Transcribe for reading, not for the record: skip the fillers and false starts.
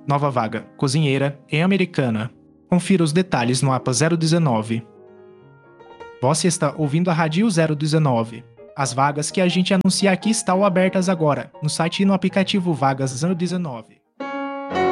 Nova vaga, cozinheira, em Americana. Confira os detalhes no APA 019. Você está ouvindo a Rádio 019. As vagas que a gente anuncia aqui estão abertas agora, no site e no aplicativo Vagas 019.